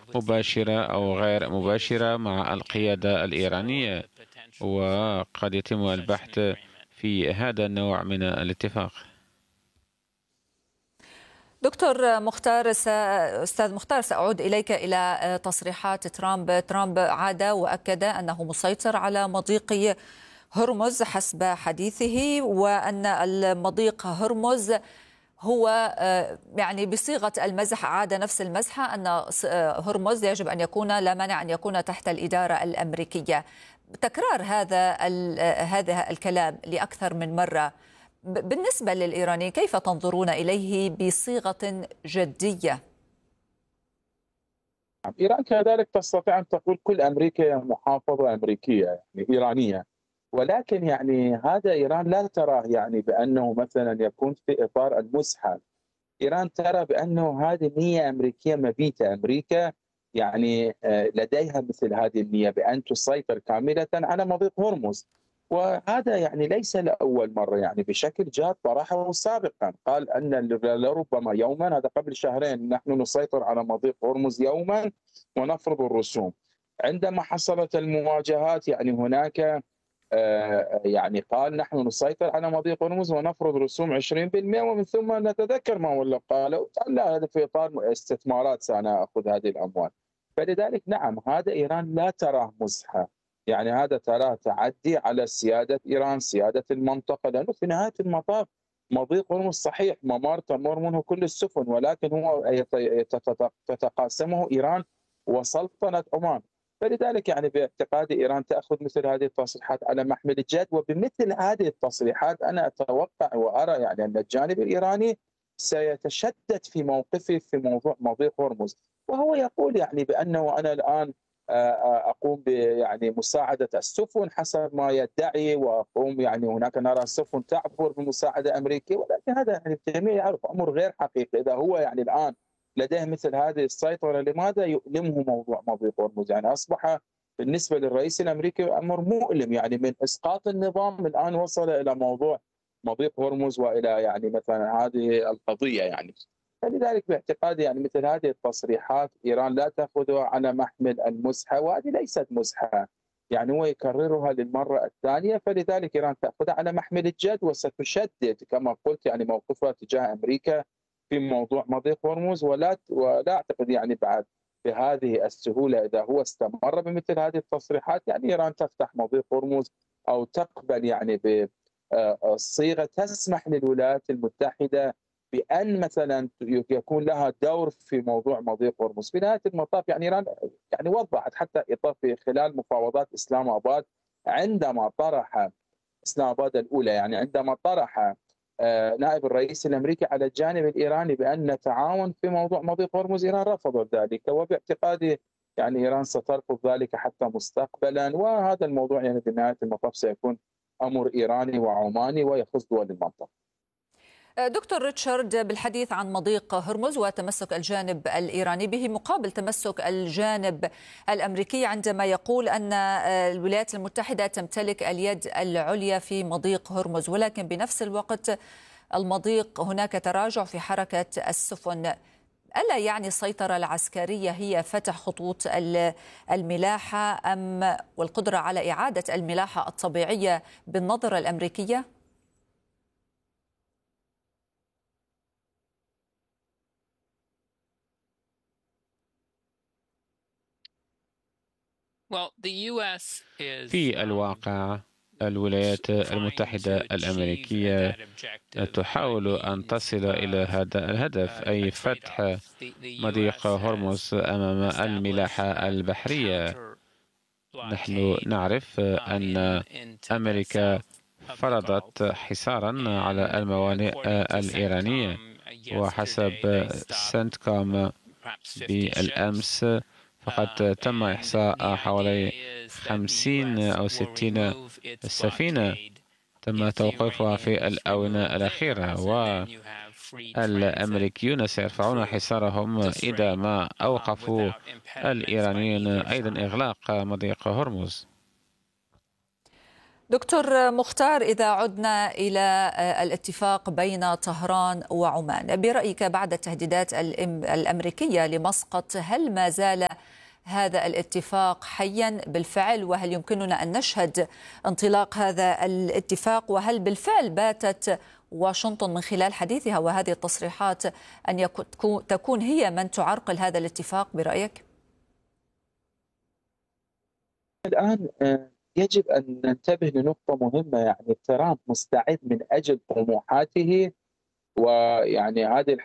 مباشرة أو غير مباشرة مع القيادة الإيرانية، وقد يتم البحث في هذا النوع من الاتفاق. دكتور مختار، أستاذ مختار، سأعود إليك إلى تصريحات ترامب عاد وأكد أنه مسيطر على مضيق هرمز حسب حديثه، وأن المضيق هرمز هو يعني بصيغة المزح، عاد نفس المزحة أن هرمز يجب أن يكون، لا مانع أن يكون تحت الإدارة الأمريكية. تكرار هذا الكلام لأكثر من مرة بالنسبة للإيرانيين، كيف تنظرون إليه بصيغة جدية؟ إيران كذلك تستطيع أن تقول كل أمريكا محافظة أمريكية يعني إيرانية، ولكن يعني هذا إيران لا تراه يعني بأنه مثلا يكون في إطار المزحة. إيران ترى بأنه هذه نية أمريكية مبيتة. أمريكا يعني لديها مثل هذه النية بأن تسيطر كاملة على مضيق هرمز، وهذا يعني ليس لأول مرة، يعني بشكل جاد طرحه سابقا، قال أن لربما يوما، هذا قبل شهرين، نحن نسيطر على مضيق هرمز يوما ونفرض الرسوم. عندما حصلت المواجهات يعني هناك يعني قال نحن نسيطر على مضيق هرمز ونفرض رسوم 20%، ومن ثم نتذكر ما قالوا، لا هذا في اطار استثمارات سنأخذ هذه الاموال. فلذلك نعم، هذا ايران لا تراه مزحه، يعني هذا تراه تعدي على سياده ايران، سياده المنطقه، لانه في نهايه المطاف مضيق هرمز صحيح ممر تمر منه كل السفن، ولكن هو تتقاسمه ايران وسلطنه عمان. فلذلك يعني باعتقادي إيران تأخذ مثل هذه التصريحات على محمل الجد، وبمثل هذه التصريحات أنا أتوقع وأرى يعني أن الجانب الإيراني سيتشدد في موقفه في موضوع مضيق هرمز، وهو يقول يعني بأنه أنا الآن أقوم يعني مساعدة السفن حسب ما يدعي، وأقوم يعني هناك نرى سفن تعبر بمساعدة أمريكية، ولكن هذا يعني الجميع يعرف أمر غير حقيقي. إذا هو يعني الآن لديه مثل هذه السيطرة، لماذا يؤلمه موضوع مضيق هرمز؟ يعني أصبح بالنسبة للرئيس الأمريكي أمر مؤلم، يعني من إسقاط النظام الآن وصل إلى موضوع مضيق هرمز وإلى يعني مثلا هذه القضية يعني. فلذلك باعتقادي يعني مثل هذه التصريحات إيران لا تأخذها على محمل المزحة، وهذه ليست مزحة، يعني هو يكررها للمرة الثانية. فلذلك إيران تأخذها على محمل الجد، وستشدد كما قلت يعني موقفها تجاه أمريكا في موضوع مضيق هرمز، ولا أعتقد يعني بعد بهذه السهولة إذا هو استمر بمثل هذه التصريحات يعني إيران تفتح مضيق هرمز أو تقبل يعني بصيغة تسمح للولايات المتحدة بأن مثلا يكون لها دور في موضوع مضيق هرمز. في نهاية المطاف يعني إيران يعني وضحت حتى في خلال مفاوضات إسلام آباد، عندما طرح إسلام آباد الأولى، يعني عندما طرح نائب الرئيس الأمريكي على الجانب الإيراني بأن نتعاون في موضوع مضيق هرمز، إيران رفضت ذلك، وباعتقادي يعني إيران سترفض ذلك حتى مستقبلا، وهذا الموضوع يعني في نهاية المطاف سيكون أمر إيراني وعماني ويخص دول المنطقة. دكتور ريتشارد، بالحديث عن مضيق هرمز وتمسك الجانب الإيراني به مقابل تمسك الجانب الأمريكي، عندما يقول أن الولايات المتحدة تمتلك اليد العليا في مضيق هرمز، ولكن بنفس الوقت المضيق هناك تراجع في حركة السفن، ألا يعني السيطرة العسكرية هي فتح خطوط الملاحة أم والقدرة على إعادة الملاحة الطبيعية بالنظرة الأمريكية؟ في الواقع الولايات المتحدة الأمريكية تحاول أن تصل إلى هذا الهدف، أي فتح مضيق هرمز أمام الملاحة البحرية. نحن نعرف أن أمريكا فرضت حصارا على الموانئ الإيرانية، وحسب سنتكوم بالأمس فقد تم إحصاء حوالي 50 أو 60 سفينة تم توقيفها في الآونة الأخيرة، والأمريكيون سيرفعون حصارهم إذا ما أوقفوا الإيرانيين أيضا إغلاق مضيق هرمز. دكتور مختار، إذا عدنا إلى الاتفاق بين طهران وعمان، برأيك بعد التهديدات الأمريكية لمسقط، هل ما زال هذا الاتفاق حيا بالفعل؟ وهل يمكننا أن نشهد انطلاق هذا الاتفاق؟ وهل بالفعل باتت واشنطن من خلال حديثها وهذه التصريحات أن تكون هي من تعرقل هذا الاتفاق برأيك؟ الآن يجب أن ننتبه لنقطة مهمة، يعني ترامب مستعد من أجل طموحاته ويعني هذه